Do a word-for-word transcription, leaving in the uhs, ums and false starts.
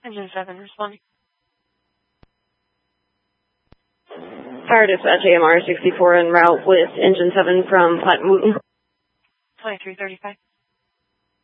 Engine seven responding. Fire dispatch A M R sixty-four en route with engine seven from Platte Wooten. twenty-three thirty-five.